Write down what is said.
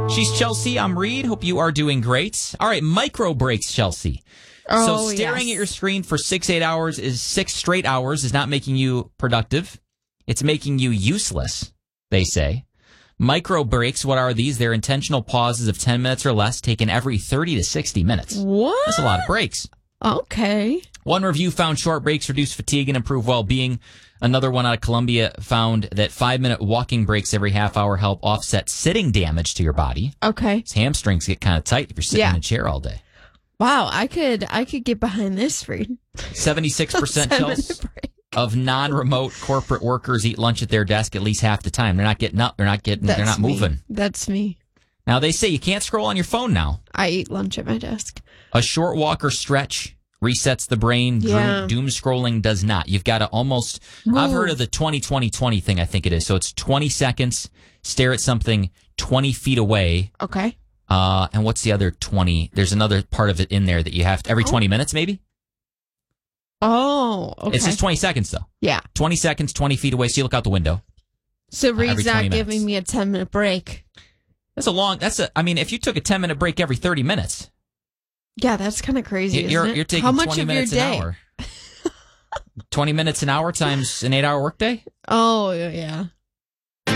She's Chelsea. I'm Reed. Hope you are doing great. All right, micro breaks, Chelsea. So staring at your screen for 6 hours is 6 straight hours is not making you productive. It's making you useless, they say. Micro breaks, what are these? They're intentional pauses of 10 minutes or less taken every 30 to 60 minutes. What? That's a lot of breaks. Okay. One review found short breaks reduce fatigue and improve well-being. Another one out of Columbia found that 5-minute walking breaks every half hour help offset sitting damage to your body. Okay. His hamstrings get kind of tight if you're sitting in a chair all day. Wow, I could get behind this, Reed. 76% Chelsea, of non-remote corporate workers eat lunch at their desk at least half the time. They're not getting up. They're not moving. That's me. Now they say you can't scroll on your phone now. I eat lunch at my desk. A short walk or stretch resets the brain. Yeah. Doom scrolling does not. You've got to almost... Move. I've heard of the 20-20-20 thing, I think it is. So it's 20 seconds, stare at something 20 feet away. Okay. And what's the other 20? There's another part of it in there that you have to... Every 20 minutes, maybe? Oh, okay. It's just 20 seconds, though. Yeah. 20 seconds, 20 feet away, so you look out the window. So Reed's not 20 giving me a 10-minute break. I mean, if you took a 10-minute break every 30 minutes... Yeah, that's kind of crazy, You're isn't it? taking How much 20 of minutes your day? an hour. 20 minutes an hour times an 8-hour workday? Oh, yeah.